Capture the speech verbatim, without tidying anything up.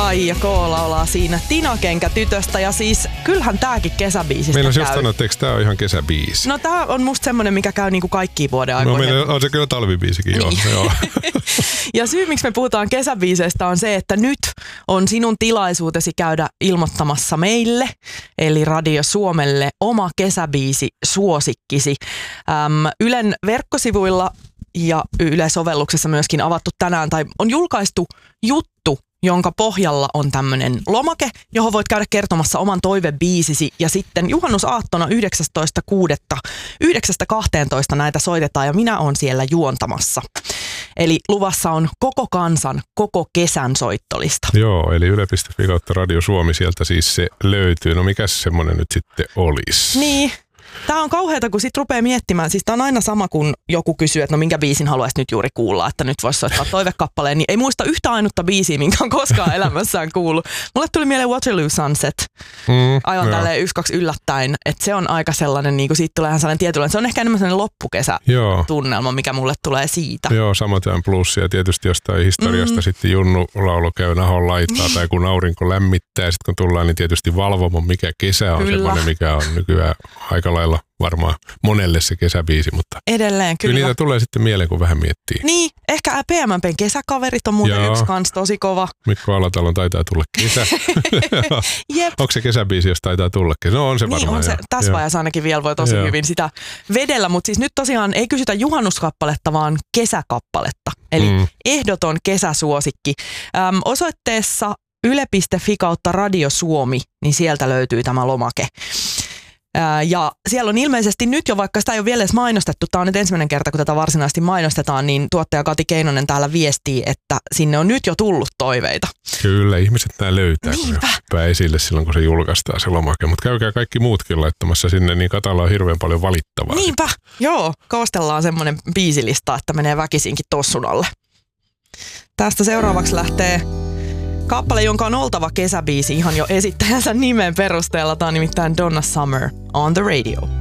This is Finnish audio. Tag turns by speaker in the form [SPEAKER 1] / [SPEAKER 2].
[SPEAKER 1] Kai ja K laulaa siinä Tinakenkä tytöstä ja siis kyllähän tääkin kesäbiisistä
[SPEAKER 2] meillä
[SPEAKER 1] käy.
[SPEAKER 2] Meillä on just sanottu, eikö tää on ihan kesäbiisi?
[SPEAKER 1] No tää on musta semmonen, mikä käy niinku kaikkiin vuoden aikoina.
[SPEAKER 2] No meillä on se kyllä talvibiisikin, niin. joo. joo.
[SPEAKER 1] Ja syy, miksi me puhutaan kesäbiiseistä on se, että nyt on sinun tilaisuutesi käydä ilmoittamassa meille, eli Radio Suomelle, oma kesäbiisi suosikkisi. Äm, Ylen verkkosivuilla ja Yle-sovelluksessa myöskin avattu tänään, tai on julkaistu juttu, jonka pohjalla on tämmöinen lomake, johon voit käydä kertomassa oman toivebiisisi. Ja sitten juhannusaattona yhdeksästoista kuudetta yhdeksästä kahteentoista näitä soitetaan ja minä olen siellä juontamassa. Eli luvassa on koko kansan, koko kesän soittolista.
[SPEAKER 2] Joo, eli yle piste fi kautta Radio Suomi, sieltä siis se löytyy. No mikäs semmoinen nyt sitten olisi?
[SPEAKER 1] Niin. Tämä on kauheata, kun sit rupeaa miettimään. Siis tämä on aina sama, kun joku kysyy, että no minkä biisin haluaisit nyt juuri kuulla, että nyt voisi soittaa toivekappaleen. Niin ei muista yhtä ainutta biisiä, minkä on koskaan elämässään kuullut. Mulle tuli mieleen Waterloo Sunset. Mm, aivan joo. Tälleen yksi, kaksi yllättäen. Että se on aika sellainen, niin kuin siitä tulee ihan sellainen tietynlainen. Se on ehkä enemmän sellainen loppukesätunnelma, mikä mulle tulee siitä.
[SPEAKER 2] Joo, samaten plussia. Tietysti jostain historiasta mm. sitten Junnu laulu käy nahon laittaa niin. Tai kun aurinko lämmittää. Ja sitten kun tullaan, niin tietysti valvomo, mikä kesä on kyllä. Semmoinen, mikä on nykyään aika lailla varmaan monelle se kesäbiisi, mutta
[SPEAKER 1] edelleen kyllä.
[SPEAKER 2] Kyllä niitä tulee sitten mieleen, kun vähän miettii.
[SPEAKER 1] Niin, ehkä P M P:n kesäkaverit on muuten Joo. yksi kans tosi kova.
[SPEAKER 2] Mikko Alatalon taitaa tulla kesä. Onko se kesäbiisi, jos taitaa tullakin? No on se varmaan.
[SPEAKER 1] Niin on se.
[SPEAKER 2] Jo.
[SPEAKER 1] Tässä vaiheessa ainakin vielä voi tosi
[SPEAKER 2] Joo.
[SPEAKER 1] hyvin sitä vedellä, mutta siis nyt tosiaan ei kysytä juhannuskappaletta, vaan kesäkappaletta. Eli mm. ehdoton kesäsuosikki. Öm, osoitteessa yle piste fi kautta Radio Suomi, niin sieltä löytyy tämä lomake. Ja siellä on ilmeisesti nyt jo, vaikka sitä ei ole vielä edes mainostettu, tämä on nyt ensimmäinen kerta, kun tätä varsinaisesti mainostetaan, niin tuottaja Kati Keinonen täällä viestii, että sinne on nyt jo tullut toiveita.
[SPEAKER 2] Kyllä, ihmiset nämä löytää, Niinpä. kun ne hyppää esille silloin, kun se julkaistaan se lomake. Mutta käykää kaikki muutkin laittamassa sinne, niin Katalla on hirveän paljon valittavaa.
[SPEAKER 1] Niinpä, joo. Koostellaan semmoinen biisilista, että menee väkisinkin tossun alle. Tästä seuraavaksi lähtee kappale, jonka on oltava kesäbiisi ihan jo esittäjänsä nimen perusteella. Tämä on nimittäin Donna Summer on the Radio.